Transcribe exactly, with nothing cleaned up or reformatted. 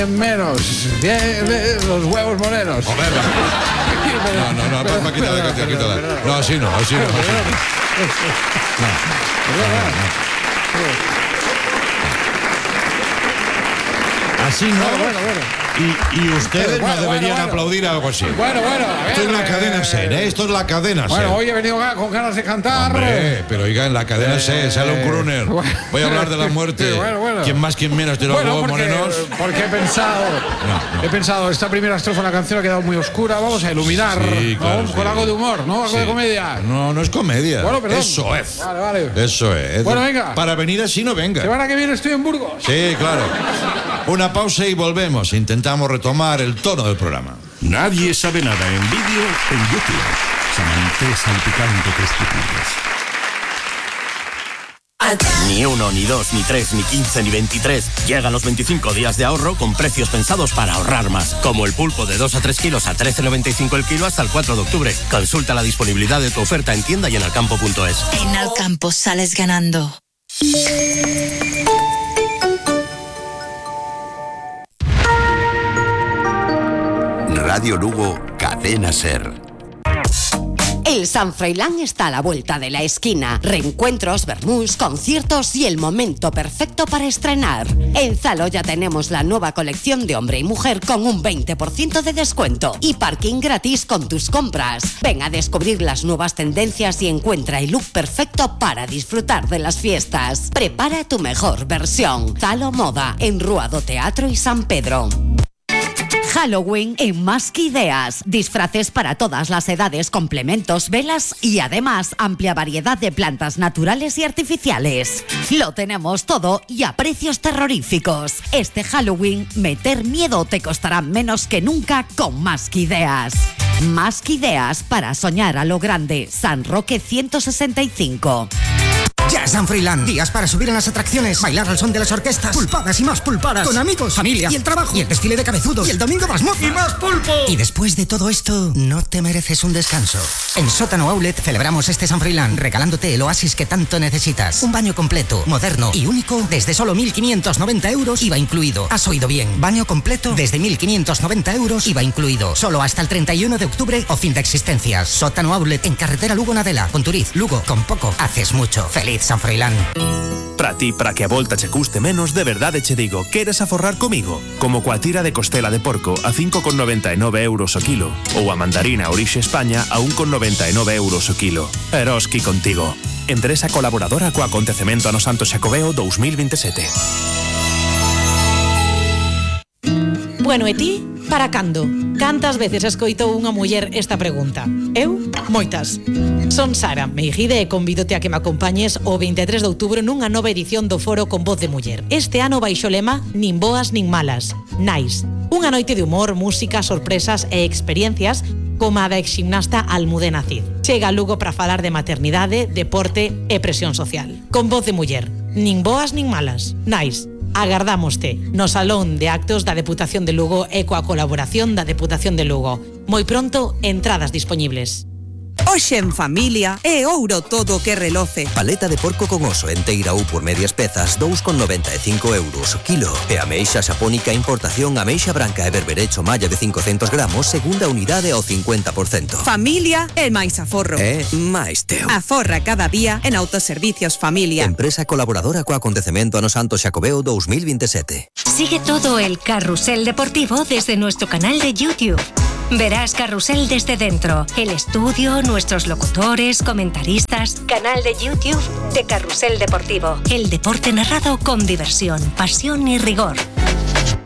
Menos, bien, bien, los huevos morenos. Hombre, no, no, no, no, quítala, quítala, quítala. No, así no, así no. Así no. Así no. Bueno, bueno, bueno. Y, y ustedes bueno, no deberían bueno, bueno. aplaudir algo así. Bueno, bueno. A ver, Esto es la eh, cadena SER, ¿eh? Esto es la cadena SER. Bueno, hoy he venido con ganas de cantar. Hombre, pero oiga, en la cadena SER sale un crooner. bueno. Voy a hablar de la muerte. Sí, bueno, bueno. ¿Quién más, quién menos de los Bueno, huevos porque, morenos? porque he pensado, No, no. he pensado, esta primera estrofa de la canción ha quedado muy oscura, vamos a iluminar, Sí, claro, ¿no? sí. Con algo de humor, ¿no? Algo Sí. de comedia. No, no es comedia. Bueno, perdón. Eso es. Vale, vale. Eso es. Bueno, venga. Para venir así no venga. Semana que viene estoy en Burgos. Sí, claro. Una pausa y volvemos. Intentamos retomar el tono del programa. Nadie sabe nada en vídeo en YouTube. Samantha salpicante tres pupilas. Ni uno, ni dos, ni tres, ni quince, ni veintitrés. Llegan los veinticinco días de ahorro con precios pensados para ahorrar más. Como el pulpo de dos a tres kilos a trece noventa y cinco el kilo hasta el cuatro de octubre. Consulta la disponibilidad de tu oferta en tienda y en alcampo punto es. En Alcampo sales ganando. Radio Lugo, Cadena SER. El San Froilán está a la vuelta de la esquina. Reencuentros, vermús, conciertos y el momento perfecto para estrenar. En Zalo ya tenemos la nueva colección de hombre y mujer con un veinte por ciento de descuento y parking gratis con tus compras. Ven a descubrir las nuevas tendencias y encuentra el look perfecto para disfrutar de las fiestas. Prepara tu mejor versión. Zalo Moda, en Rúa do Teatro y San Pedro. Halloween en Más que Ideas. Disfraces para todas las edades, complementos, velas y además amplia variedad de plantas naturales y artificiales. Lo tenemos todo y a precios terroríficos. Este Halloween, meter miedo te costará menos que nunca con Más que Ideas. Más que Ideas para soñar a lo grande. San Roque ciento sesenta y cinco. Ya San Froilán, días para subir en las atracciones, bailar al son de las orquestas, pulpadas y más pulpadas, con amigos, familia y el trabajo, y el desfile de cabezudos, y el domingo más moza, y más pulpo. Y después de todo esto, ¿no te mereces un descanso? En Sótano Outlet celebramos este San Froilán regalándote el oasis que tanto necesitas. Un baño completo, moderno y único desde solo mil quinientos noventa euros, I V A incluido. Has oído bien, baño completo desde mil quinientos noventa euros, I V A incluido. Solo hasta el treinta y uno de octubre o fin de existencias. Sótano Outlet en carretera Lugo-Nadela, Ponturiz, Lugo. Con poco haces mucho. Feliz San Froilán. Para ti, para que a volta che custe menos, de verdade che digo, queres aforrar comigo? Como coa tira de costela de porco a cinco con noventa e nove euros o kilo, ou a mandarina Orixe España a un con noventa e nove euros o kilo. Eroski contigo. Empresa colaboradora co acontecemento Ano Santo Xacobeo dous mil veintisiete. Bueno, e ti, para cando? Cantas veces escoitou unha muller esta pregunta? Eu, moitas. Son Sara Meijide e convídote a que me acompañes o veintitrés de outubro nunha nova edición do Foro con Voz de Muller. Este ano baixo o lema Nin boas nin malas, Nice. Unha noite de humor, música, sorpresas e experiencias como a da exgimnasta Almudena Cid. Chega a Lugo para falar de maternidade, deporte e presión social. Con Voz de Muller, nin boas nin malas, Nice. Agardámoste no Salón de Actos da Deputación de Lugo e coa colaboración da Deputación de Lugo. Moi pronto, entradas dispoñibles. Hoxe en familia é ouro todo o que reloce. Paleta de porco con oso enteira ou por medias pezas dous con noventa e cinco euros o kilo. E ameixa xapónica importación ameixa branca e berberecho malla de cincocentos gramos segunda unidade ao cincuenta por cento. Familia é máis aforro. É máis teu. Aforra cada día en Autoservicios Familia. Empresa colaboradora co acontecemento Ano Santo Xacobeo dous mil veintisiete. Sigue todo el carrusel deportivo desde nuestro canal de YouTube. Verás Carrusel desde dentro, el estudio, nuestros locutores, comentaristas, canal de YouTube de Carrusel Deportivo. El deporte narrado con diversión, pasión y rigor.